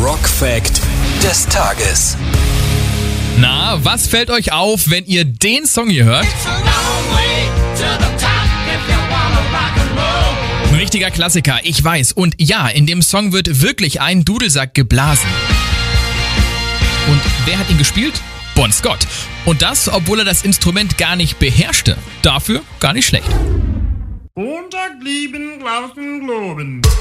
Rock-Fact des Tages. Na, was fällt euch auf, wenn ihr den Song hier hört? Ein richtiger Klassiker, ich weiß. Und ja, in dem Song wird wirklich ein Dudelsack geblasen. Und wer hat ihn gespielt? Bon Scott. Und das, obwohl er das Instrument gar nicht beherrschte. Dafür gar nicht schlecht. Montag lieben, Glauben, Globen.